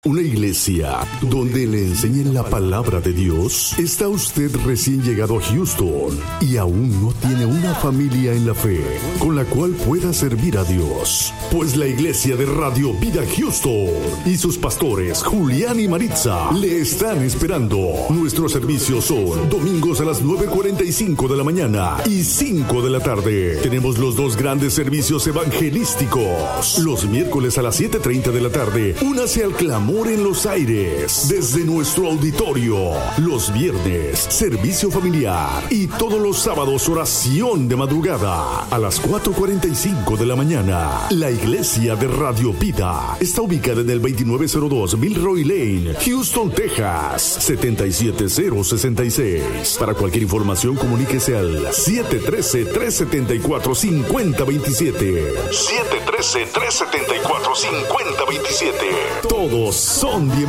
Una iglesia donde le enseñen la palabra de Dios. ¿Está usted recién llegado a Houston y aún no tiene una familia en la fe con la cual pueda servir a Dios? Pues la iglesia de Radio Vida Houston y sus pastores Julián y Maritza le están esperando. Nuestros servicios son domingos a las 9:45 de la mañana y 5 de la tarde. Tenemos los dos grandes servicios evangelísticos. Los miércoles a las 7:30 de la tarde, únase al clamor en los aires desde nuestro auditorio. Los viernes, servicio familiar, y todos los sábados, oración de madrugada a las 4:45 de la mañana. La iglesia de Radio Vida está ubicada en el 2902 Milroy Lane, Houston, Texas 77066. Para cualquier información, comuníquese al 713-374-5027. 713-374-5027. Todos son bienvenidos.